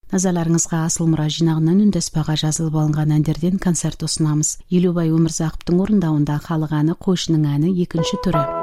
Назарларыңызга Асыл мұра жинағынан үндөспаға жазылып алынған әндерден концерт ұсынамыз. Елубай Өмірзақовтың орындауында халық әні «Қойшының әні» екінші түрі.